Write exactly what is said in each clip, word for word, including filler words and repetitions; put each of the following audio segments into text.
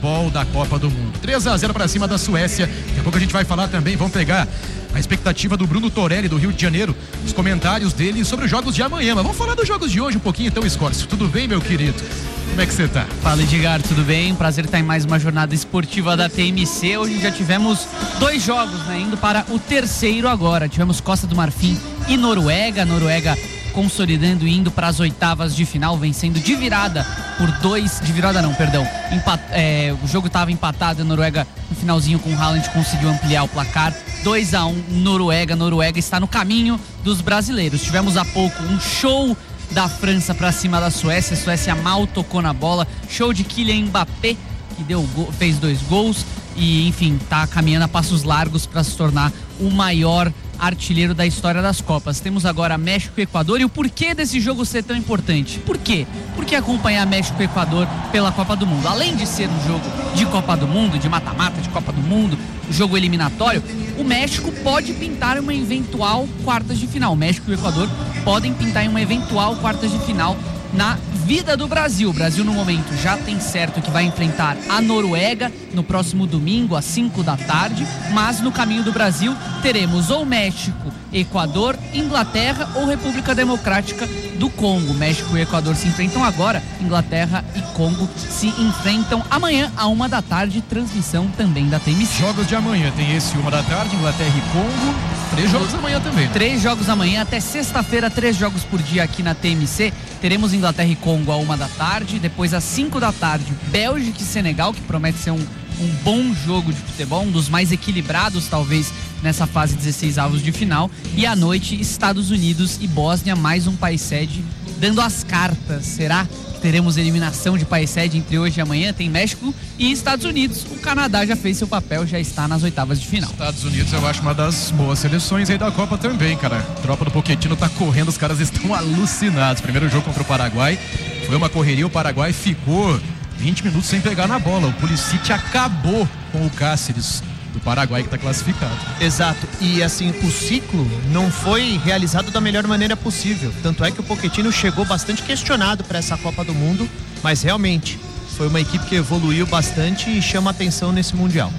futebol da Copa do Mundo. três a zero para cima da Suécia. Daqui a pouco a gente vai falar também, vamos pegar a expectativa do Bruno Torelli, do Rio de Janeiro, os comentários dele sobre os jogos de amanhã. Mas vamos falar dos jogos de hoje um pouquinho então, Escorcio. Tudo bem, meu querido? Como é que você tá? Fala, Edgar, tudo bem? Prazer estar em mais uma jornada esportiva da T M C. Hoje já tivemos dois jogos, né? Indo para o terceiro agora. Tivemos Costa do Marfim e Noruega. Noruega consolidando e indo para as oitavas de final, vencendo de virada por dois, de virada não, perdão, empat, é, o jogo estava empatado, a Noruega no finalzinho com o Haaland conseguiu ampliar o placar, dois a um Noruega, Noruega está no caminho dos brasileiros. Tivemos há pouco um show da França para cima da Suécia, a Suécia mal tocou na bola, show de Kylian Mbappé, que deu, fez dois gols e enfim, está caminhando a passos largos para se tornar o maior artilheiro da história das Copas. Temos agora México e Equador. E o porquê desse jogo ser tão importante? Por quê? Porque acompanhar México e Equador pela Copa do Mundo, além de ser um jogo de Copa do Mundo, de mata-mata de Copa do Mundo, jogo eliminatório, o México pode pintar uma eventual quartas de final. O México e o Equador podem pintar em uma eventual quartas de final na vida do Brasil. O Brasil no momento já tem certo que vai enfrentar a Noruega no próximo domingo às cinco da tarde, mas no caminho do Brasil teremos ou México, Equador, Inglaterra ou República Democrática do Congo. México e Equador se enfrentam agora, Inglaterra e Congo se enfrentam amanhã à uma da tarde, transmissão também da T M C. Jogos de amanhã, tem esse uma da tarde, Inglaterra e Congo, três jogos amanhã também. Três jogos amanhã, até sexta-feira, três jogos por dia aqui na T M C. Teremos Inglaterra e Congo à uma da tarde, depois às cinco da tarde, Bélgica e Senegal, que promete ser um, um bom jogo de futebol, um dos mais equilibrados talvez nessa fase dezesseis avos de final, e à noite Estados Unidos e Bósnia, mais um país sede dando as cartas. Será que teremos eliminação de país sede entre hoje e amanhã? Tem México e Estados Unidos. O Canadá já fez seu papel, já está nas oitavas de final. Estados Unidos eu acho uma das boas seleções aí da Copa também, cara. A tropa do Pochettino tá correndo, os caras estão alucinados. Primeiro jogo contra o Paraguai foi uma correria, o Paraguai ficou vinte minutos sem pegar na bola. O Pulisic acabou com o Cáceres do Paraguai, que está classificado. Exato, e assim, o ciclo não foi realizado da melhor maneira possível, tanto é que o Pochettino chegou bastante questionado para essa Copa do Mundo, mas realmente foi uma equipe que evoluiu bastante e chama atenção nesse Mundial.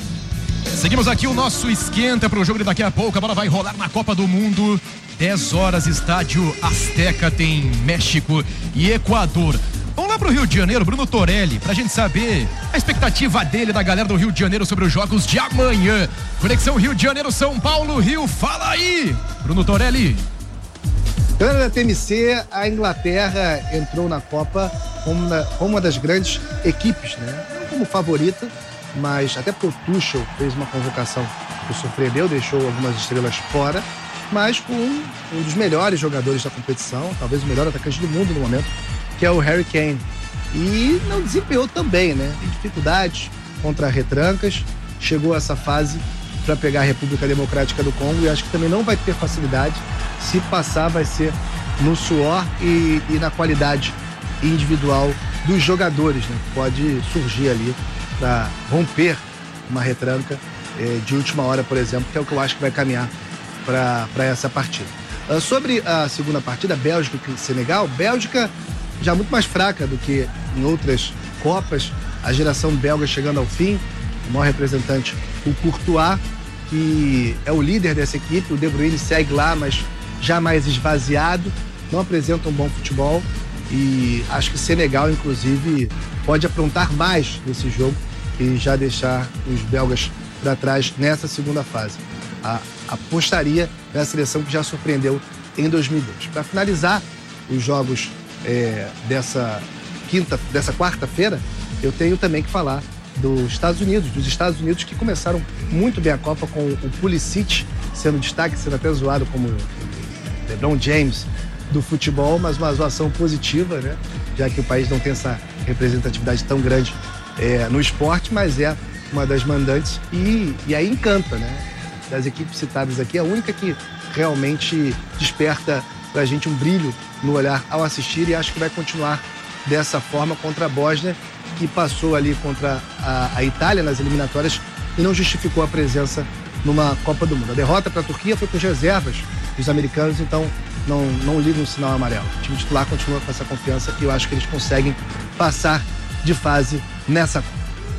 Seguimos aqui o nosso esquenta para o jogo de daqui a pouco. A bola vai rolar na Copa do Mundo. dez horas, estádio Azteca, tem México e Equador. Vamos lá pro Rio de Janeiro, Bruno Torelli, pra gente saber a expectativa dele, da galera do Rio de Janeiro, sobre os jogos de amanhã. Conexão Rio de Janeiro, São Paulo, Rio, fala aí, Bruno Torelli. Galera da T M C, a Inglaterra entrou na Copa como uma, como uma das grandes equipes, né? Não como favorita, mas até porque o Tuchel fez uma convocação que surpreendeu, deixou algumas estrelas fora, mas com um, um dos melhores jogadores da competição, talvez o melhor atacante do mundo no momento, que é o Harry Kane. E não desempenhou também, né? Tem dificuldades contra retrancas, chegou a essa fase para pegar a República Democrática do Congo e acho que também não vai ter facilidade. Se passar, vai ser no suor e, e na qualidade individual dos jogadores, né? Pode surgir ali para romper uma retranca eh, de última hora, por exemplo, que é o que eu acho que vai caminhar para essa partida. Uh, sobre a segunda partida, Bélgica e Senegal, Bélgica já muito mais fraca do que em outras Copas, a geração belga chegando ao fim, o maior representante, o Courtois, que é o líder dessa equipe, o De Bruyne segue lá, mas já mais esvaziado, não apresenta um bom futebol e acho que Senegal, inclusive, pode aprontar mais nesse jogo e já deixar os belgas para trás nessa segunda fase. A, apostaria na seleção que já surpreendeu em dois mil e dois. Para finalizar os jogos É, dessa quinta, dessa quarta-feira, eu tenho também que falar dos Estados Unidos, dos Estados Unidos que começaram muito bem a Copa com o Pulisic sendo destaque, sendo até zoado como LeBron James do futebol, mas uma zoação positiva, né? Já que o país não tem essa representatividade tão grande é, no esporte, mas é uma das mandantes e, e aí encanta, né? Das equipes citadas aqui, a única que realmente desperta pra gente um brilho no olhar ao assistir e acho que vai continuar dessa forma contra a Bósnia, que passou ali contra a, a Itália nas eliminatórias e não justificou a presença numa Copa do Mundo. A derrota para a Turquia foi com as reservas dos americanos, então não, não liga um sinal amarelo. O time titular continua com essa confiança e eu acho que eles conseguem passar de fase nessa Copa.